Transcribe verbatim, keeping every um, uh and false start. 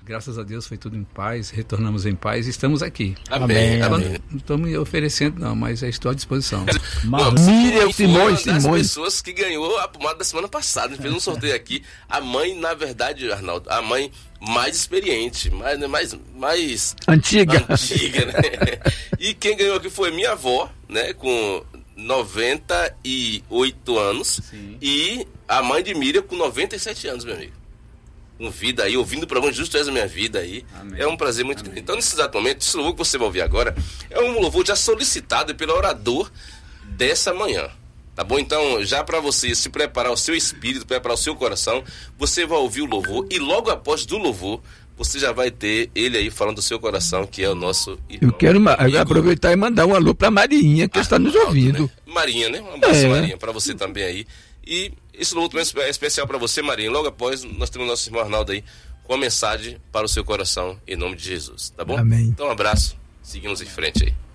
Graças a Deus foi tudo em paz, retornamos em paz e estamos aqui. Amém. Amém. Não estou me oferecendo não, mas estou à disposição. Miriam Simões, Simões. Uma das Simões. pessoas que ganhou a pomada da semana passada. A gente fez um sorteio aqui. A mãe, na verdade, Arnaldo, a mãe mais experiente, mais, mais, mais Antiga. antiga, né? E quem ganhou aqui foi minha avó, né? Com noventa e oito anos. Sim. E a mãe de Miriam com noventa e sete anos, meu amigo. Com vida aí, ouvindo o programa Justo És a Minha Vida aí. Amém. É um prazer muito grande. Então, nesse exato momento, esse louvor que você vai ouvir agora é um louvor já solicitado pelo orador dessa manhã. Tá bom? Então, já para você se preparar o seu espírito, preparar o seu coração, você vai ouvir o louvor e logo após do louvor, você já vai ter ele aí falando do seu coração, que é o nosso irmão. Eu quero ma- amigo. aproveitar e mandar um alô pra Marinha, que Ah, está nos Arnaldo, ouvindo. né? Marinha, né? Um abraço, É. Marinha, para você também aí. E esse louvor também é especial para você, Marinha. Logo após, nós temos nosso irmão Arnaldo aí com a mensagem para o seu coração, em nome de Jesus, tá bom? Amém. Então, um abraço. Seguimos em frente aí.